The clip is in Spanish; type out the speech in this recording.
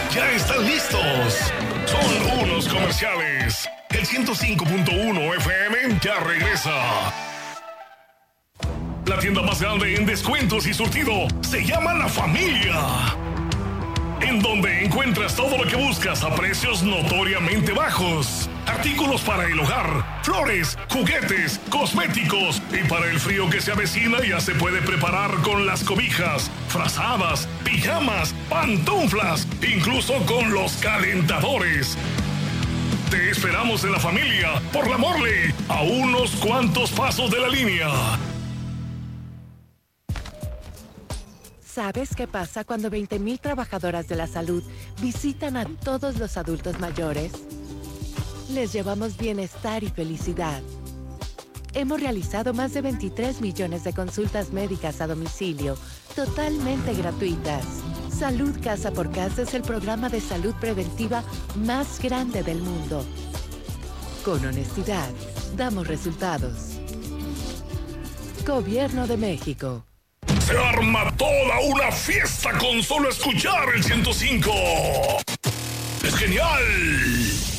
ya están listos. Son unos comerciales. El 105.1 FM ya regresa. La tienda más grande en descuentos y surtido se llama La Familia, en donde encuentras todo lo que buscas a precios notoriamente bajos. Artículos para el hogar, flores, juguetes, cosméticos y para el frío que se avecina ya se puede preparar con las cobijas, frazadas, pijamas, pantuflas, incluso con los calentadores. Te esperamos en La Familia por La Morley, a unos cuantos pasos de la línea. ¿Sabes qué pasa cuando 20,000 trabajadoras de la salud visitan a todos los adultos mayores? Les llevamos bienestar y felicidad. Hemos realizado más de 23 millones de consultas médicas a domicilio, totalmente gratuitas. Salud Casa por Casa es el programa de salud preventiva más grande del mundo. Con honestidad, damos resultados. Gobierno de México. Se arma toda una fiesta con solo escuchar el 105. ¡Es genial!